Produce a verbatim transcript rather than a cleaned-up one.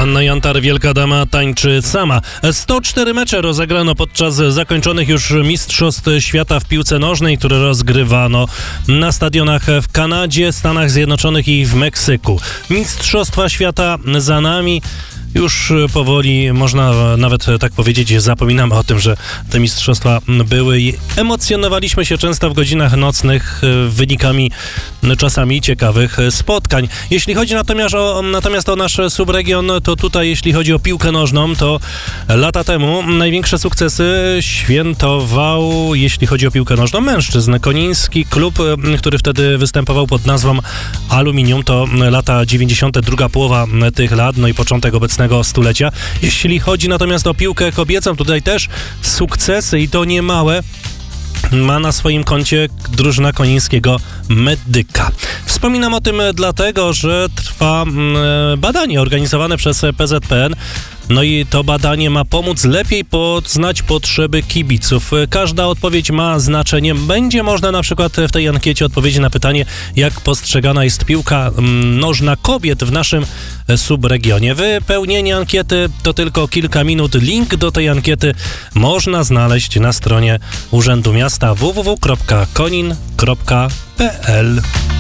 Anna Jantar, wielka dama, tańczy sama. sto cztery mecze rozegrano podczas zakończonych już Mistrzostw Świata w piłce nożnej, które rozgrywano na stadionach w Kanadzie, Stanach Zjednoczonych i w Meksyku. Mistrzostwa Świata za nami. Już powoli, można nawet tak powiedzieć, zapominamy o tym, że te mistrzostwa były i emocjonowaliśmy się często w godzinach nocnych wynikami czasami ciekawych spotkań. Jeśli chodzi natomiast o, natomiast o nasz subregion, to tutaj jeśli chodzi o piłkę nożną, to lata temu największe sukcesy świętował, jeśli chodzi o piłkę nożną, mężczyzn. Koniński klub, który wtedy występował pod nazwą Aluminium, to lata dziewięćdziesiąte, druga połowa tych lat, no i początek obecnego stulecia. Jeśli chodzi natomiast o piłkę kobiecą, tutaj też sukcesy i to niemałe ma na swoim koncie drużyna Konińskiego Medyka. Wspominam o tym dlatego, że trwa badanie organizowane przez P Z P N. No i to badanie ma pomóc lepiej poznać potrzeby kibiców. Każda odpowiedź ma znaczenie. Będzie można na przykład w tej ankiecie odpowiedzieć na pytanie, jak postrzegana jest piłka nożna kobiet w naszym subregionie. Wypełnienie ankiety to tylko kilka minut. Link do tej ankiety można znaleźć na stronie Urzędu Miasta w w w kropka konin kropka p l.